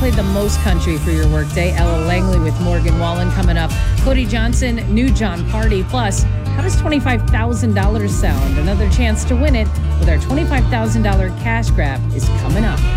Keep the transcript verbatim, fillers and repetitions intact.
played the most country for your workday? Ella Langley with Morgan Wallen coming up. Cody Johnson, new John Party. Plus, how does twenty-five thousand dollars sound? Another chance to win it with our twenty-five thousand dollars cash grab is coming up.